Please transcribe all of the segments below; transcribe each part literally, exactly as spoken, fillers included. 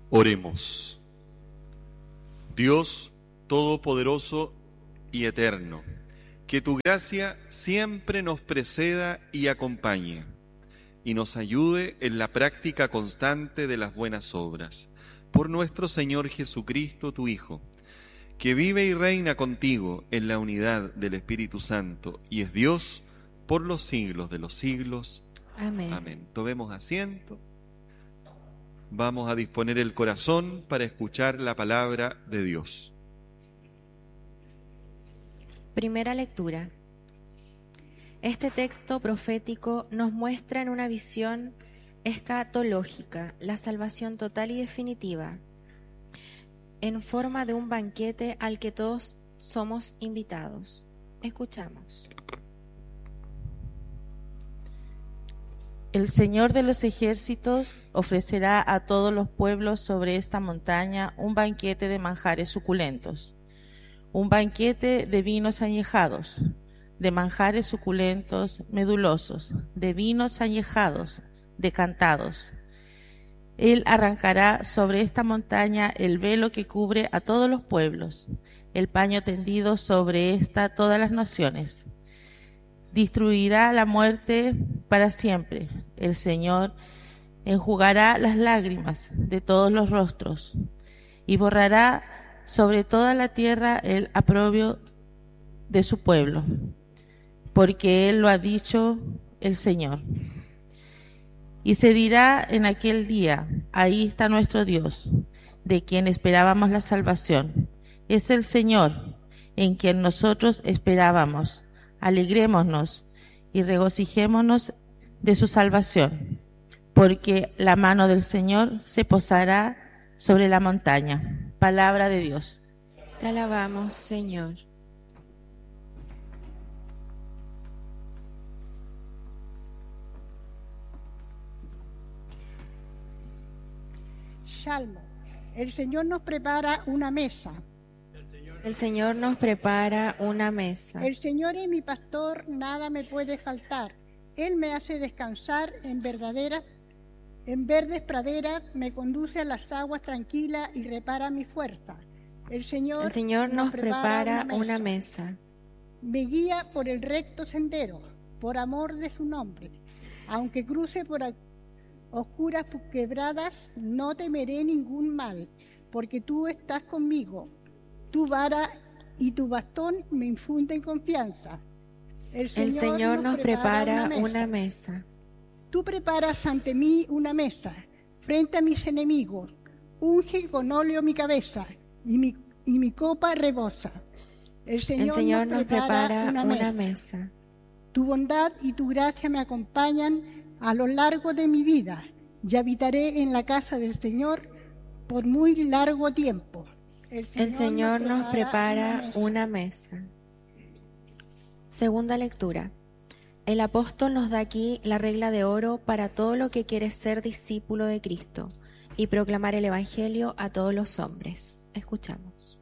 Oremos. Dios Todopoderoso y Eterno, que tu gracia siempre nos preceda y acompañe, y nos ayude en la práctica constante de las buenas obras. Por nuestro Señor Jesucristo, tu Hijo, que vive y reina contigo en la unidad del Espíritu Santo, y es Dios por los siglos de los siglos. Amén. Amén. Tomemos asiento. Vamos a disponer el corazón para escuchar la palabra de Dios. Primera lectura. Este texto profético nos muestra en una visión escatológica la salvación total y definitiva, en forma de un banquete al que todos somos invitados. Escuchamos. El Señor de los ejércitos ofrecerá a todos los pueblos sobre esta montaña un banquete de manjares suculentos, un banquete de vinos añejados, de manjares suculentos medulosos, de vinos añejados, decantados. Él arrancará sobre esta montaña el velo que cubre a todos los pueblos, el paño tendido sobre esta todas las naciones. Destruirá la muerte para siempre. El Señor enjugará las lágrimas de todos los rostros y borrará sobre toda la tierra el oprobio de su pueblo, porque Él lo ha dicho el Señor. Y se dirá en aquel día: ahí está nuestro Dios, de quien esperábamos la salvación. Es el Señor en quien nosotros esperábamos. Alegrémonos y regocijémonos de su salvación, porque la mano del Señor se posará sobre la montaña. Palabra de Dios. Te alabamos, Señor. Salmo. El Señor nos prepara una mesa. El Señor nos prepara una mesa. El Señor es mi pastor, nada me puede faltar. Él me hace descansar en verdaderas, en verdes praderas, me conduce a las aguas tranquilas y repara mi fuerza. El Señor, El Señor nos, nos prepara, prepara una, mesa. una mesa. Me guía por el recto sendero, por amor de su nombre. Aunque cruce por oscuras quebradas, no temeré ningún mal, porque tú estás conmigo. Tu vara y tu bastón me infunden confianza. El Señor, El Señor nos, nos prepara, prepara una, mesa. una mesa. Tú preparas ante mí una mesa, frente a mis enemigos. Unge con óleo mi cabeza, y mi, y mi copa rebosa. El Señor, El Señor nos, nos prepara, prepara una, una mesa. mesa. Tu bondad y tu gracia me acompañan a lo largo de mi vida, y habitaré en la casa del Señor por muy largo tiempo. El Señor, El Señor nos prepara, nos prepara una, mesa. una mesa. Segunda lectura. El apóstol nos da aquí la regla de oro para todo lo que quiere ser discípulo de Cristo y proclamar el Evangelio a todos los hombres. Escuchamos.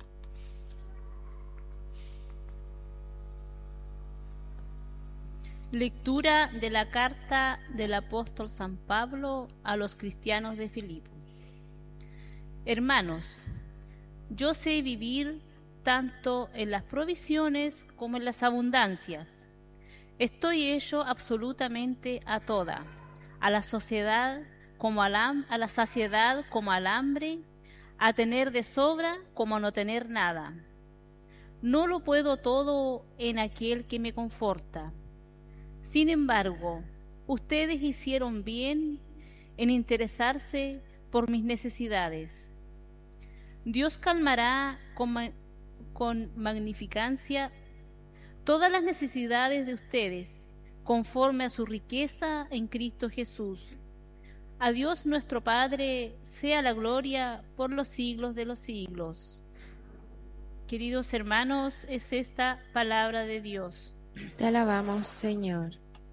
Lectura de la carta del apóstol San Pablo a los cristianos de Filipo. Hermanos, yo sé vivir tanto en las provisiones como en las abundancias. Estoy hecho absolutamente a toda, a la sociedad como al ham- a la saciedad como al hambre, a tener de sobra como a no tener nada. No lo puedo todo en aquel que me conforta. Sin embargo, ustedes hicieron bien en interesarse por mis necesidades. Dios calmará con, ma- con magnificencia todas las necesidades de ustedes, conforme a su riqueza en Cristo Jesús. A Dios nuestro Padre sea la gloria por los siglos de los siglos. Queridos hermanos, es esta palabra de Dios. Te alabamos, Señor.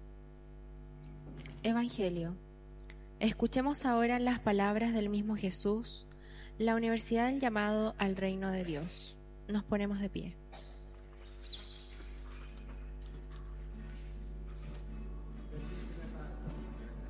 Evangelio. Escuchemos ahora las palabras del mismo Jesús, la Universidad del Llamado al Reino de Dios. Nos ponemos de pie.